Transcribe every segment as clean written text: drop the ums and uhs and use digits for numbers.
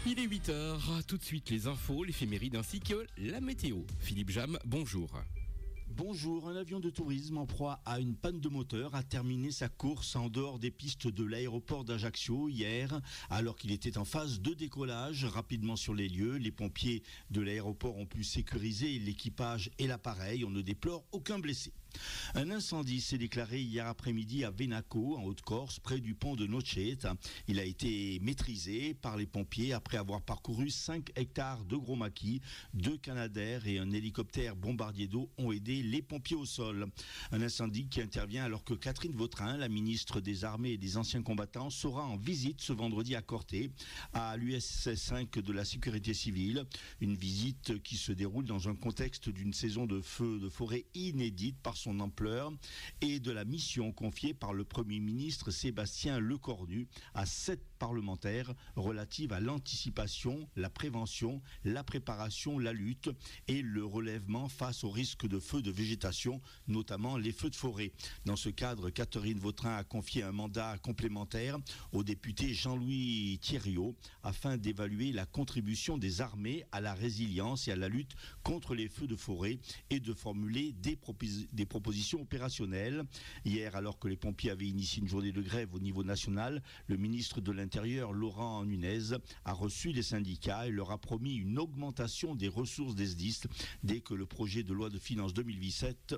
Il est 8h, tout de suite les infos, l'éphéméride ainsi que la météo. Philippe Jam, bonjour. Bonjour, un avion de tourisme en proie à une panne de moteur a terminé sa course en dehors des pistes de l'aéroport d'Ajaccio hier, alors qu'il était en phase de décollage. Rapidement sur les lieux, les pompiers de l'aéroport ont pu sécuriser l'équipage et l'appareil. On ne déplore aucun blessé. Un incendie s'est déclaré hier après-midi à Venaco, en Haute-Corse, près du pont de Nocet. Il a été maîtrisé par les pompiers après avoir parcouru 5 hectares de gros maquis. 2 canadaires et un hélicoptère bombardier d'eau ont aidé les pompiers au sol. Un incendie qui intervient alors que Catherine Vautrin, la ministre des Armées et des Anciens Combattants, sera en visite ce vendredi à Corté, à l'USS 5 de la Sécurité Civile. Une visite qui se déroule dans un contexte d'une saison de feux de forêt inédite par son ampleur et de la mission confiée par le Premier ministre Sébastien Lecornu à 7 parlementaires relative à l'anticipation, la prévention, la préparation, la lutte et le relèvement face aux risques de feux de végétation, notamment les feux de forêt. Dans ce cadre, Catherine Vautrin a confié un mandat complémentaire au député Jean-Louis Thierriot afin d'évaluer la contribution des armées à la résilience et à la lutte contre les feux de forêt et de formuler des propositions opérationnelles. Hier, alors que les pompiers avaient initié une journée de grève au niveau national, le ministre de l'Intérieur, Laurent Nunez, a reçu les syndicats et leur a promis une augmentation des ressources des SDIS dès que le projet de loi de finances 2027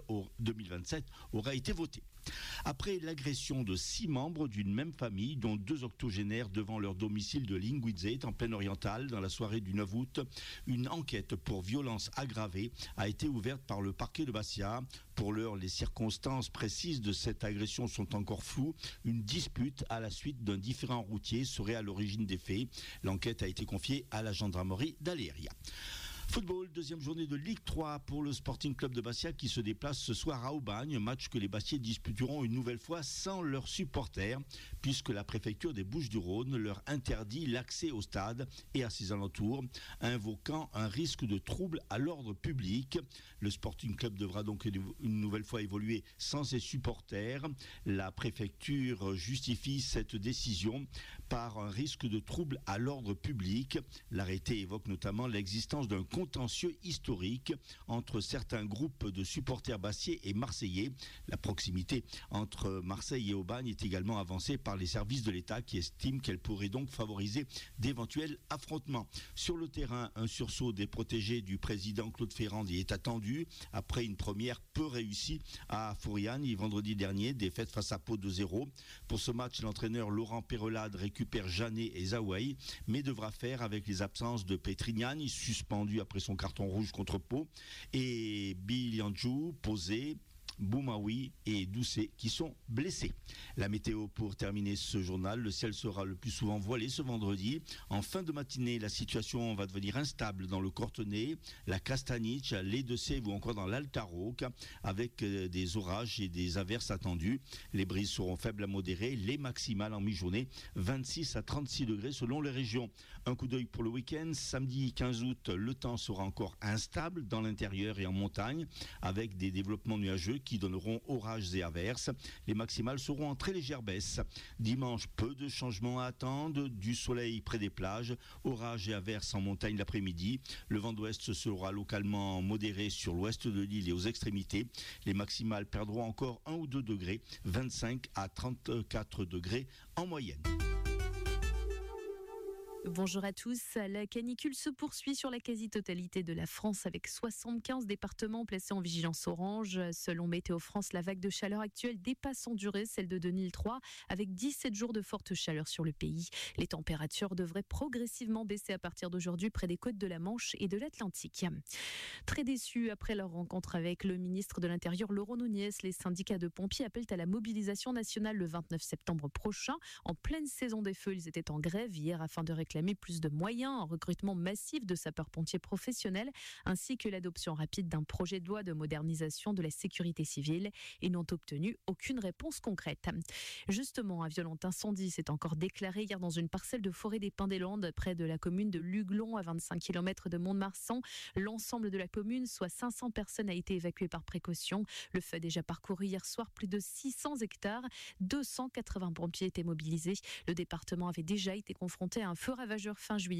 aura été voté. Après l'agression de 6 membres d'une même famille, dont 2 octogénaires devant leur domicile de Linguizet, en plaine orientale, dans la soirée du 9 août, une enquête pour violence aggravée a été ouverte par le parquet de Bastia. Pour l'heure, les circonstances précises de cette agression sont encore floues. Une dispute à la suite d'un différend routier serait à l'origine des faits. L'enquête a été confiée à la gendarmerie d'Aléria. Football, deuxième journée de Ligue 3 pour le Sporting Club de Bastia qui se déplace ce soir à Aubagne, match que les Bastiais disputeront une nouvelle fois sans leurs supporters puisque la préfecture des Bouches-du-Rhône leur interdit l'accès au stade et à ses alentours, invoquant un risque de trouble à l'ordre public. Le Sporting Club devra donc une nouvelle fois évoluer sans ses supporters. La préfecture justifie cette décision par un risque de trouble à l'ordre public. L'arrêté évoque notamment l'existence d'un contentieux historique entre certains groupes de supporters bastiais et marseillais. La proximité entre Marseille et Aubagne est également avancée par les services de l'État qui estiment qu'elle pourrait donc favoriser d'éventuels affrontements. Sur le terrain, un sursaut des protégés du président Claude Ferrand y est attendu après une première peu réussie à Fouriane vendredi dernier, défaite face à Pau 2-0. Pour ce match, l'entraîneur Laurent Perrelade récupère Janet et Zaouaï, mais devra faire avec les absences de Petrignani, suspendu après son carton rouge contre Pau, et Bilianjou, Posé, Boumaoui et Doucet qui sont blessés. La météo pour terminer ce journal, le ciel sera le plus souvent voilé ce vendredi. En fin de matinée, la situation va devenir instable dans le Cortenay, la Castaniche, les Deux-Sèvres ou encore dans l'Alta Rocca avec des orages et des averses attendues. Les brises seront faibles à modérées, les maximales en mi-journée 26 à 36 degrés selon les régions. Un coup d'œil pour le week-end, samedi 15 août, le temps sera encore instable dans l'intérieur et en montagne avec des développements nuageux qui donneront orages et averses. Les maximales seront en très légère baisse. Dimanche, peu de changements à attendre, du soleil près des plages, orages et averses en montagne l'après-midi. Le vent d'ouest sera localement modéré sur l'ouest de l'île et aux extrémités. Les maximales perdront encore 1 ou 2 degrés, 25 à 34 degrés en moyenne. Bonjour à tous. La canicule se poursuit sur la quasi-totalité de la France avec 75 départements placés en vigilance orange. Selon Météo France, la vague de chaleur actuelle dépasse en durée celle de 2003 avec 17 jours de forte chaleur sur le pays. Les températures devraient progressivement baisser à partir d'aujourd'hui près des côtes de la Manche et de l'Atlantique. Très déçus après leur rencontre avec le ministre de l'Intérieur Laurent Nunez, les syndicats de pompiers appellent à la mobilisation nationale le 29 septembre prochain. En pleine saison des feux, ils étaient en grève hier afin de réclamer plus de moyens, un recrutement massif de sapeurs-pompiers professionnels, ainsi que l'adoption rapide d'un projet de loi de modernisation de la sécurité civile. Ils n'ont obtenu aucune réponse concrète. Justement, un violent incendie s'est encore déclaré hier dans une parcelle de forêt des Pins-des-Landes, près de la commune de Luglon, à 25 km de Mont-de-Marsan. L'ensemble de la commune, soit 500 personnes, a été évacué par précaution. Le feu a déjà parcouru hier soir plus de 600 hectares. 280 pompiers étaient mobilisés. Le département avait déjà été confronté à un feu ravageur fin juillet.